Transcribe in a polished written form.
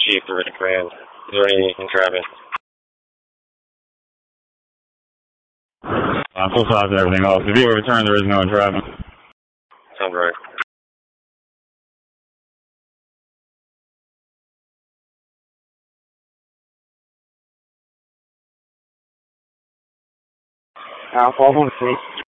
Chief over to command. Is there any in traffic? Full stops and everything else. If you return, there is no traffic. Sounds right. Alpha 1 6.